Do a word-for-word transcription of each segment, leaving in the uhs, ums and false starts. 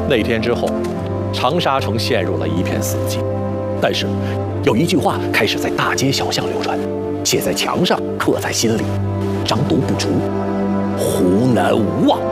那天之后，长沙城陷入了一片死寂。但是，有一句话开始在大街小巷流传，写在墙上，刻在心里，张毒不除，湖南无望。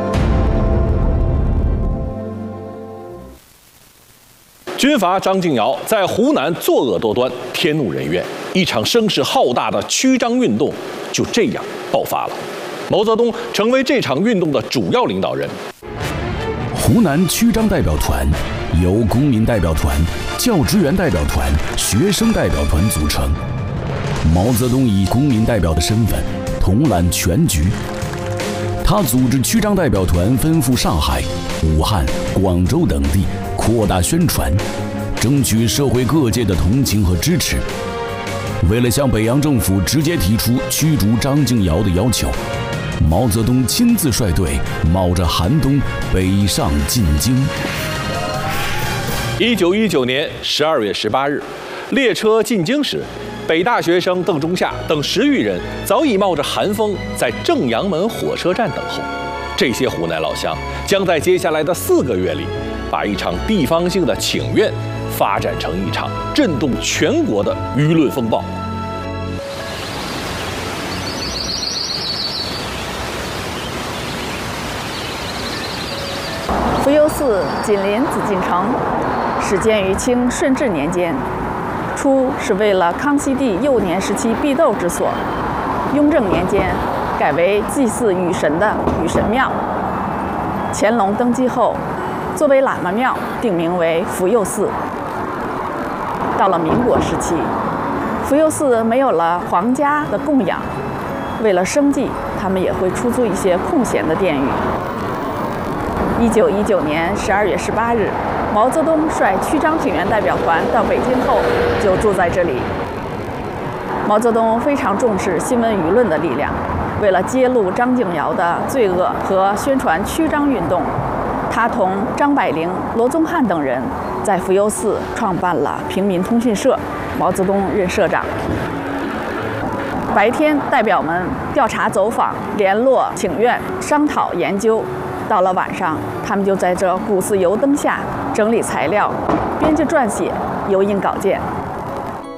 军阀张敬尧在湖南作恶多端，天怒人怨，一场声势浩大的驱张运动就这样爆发了。毛泽东成为这场运动的主要领导人。 湖南驱张代表团由公民代表团、教职员代表团、学生代表团组成。毛泽东以公民代表的身份统揽全局。他组织驱张代表团奔赴上海、武汉、广州等地，扩大宣传，争取社会各界的同情和支持。为了向北洋政府直接提出驱逐张敬尧的要求，毛泽东亲自率队，冒着寒冬北上进京。 一九一九年十二月十八日，列车进京时，北大学生邓中夏等十余人早已冒着寒风在正阳门火车站等候。这些湖南老乡将在接下来的四个月里，把一场地方性的请愿发展成一场震动全国的舆论风暴。 福佑寺紧邻紫禁城，始建于清顺治年间，初是为了康熙帝幼年时期避斗之所，雍正年间改为祭祀雨神的雨神庙。乾隆登基后，作为喇嘛庙，定名为福佑寺。到了民国时期，福佑寺没有了皇家的供养，为了生计，他们也会出租一些空闲的殿宇。一九一九年十二月十八日，毛泽东率驱张请愿代表团到北京后，就住在这里。毛泽东非常重视新闻舆论的力量，为了揭露张敬尧的罪恶和宣传驱张运动，他同张百龄、罗宗翰等人在福佑寺创办了平民通讯社，毛泽东任社长。白天，代表们调查走访、联络请愿、商讨研究。到了晚上，他们就在这古寺油灯下整理材料、编辑撰写、油印稿件。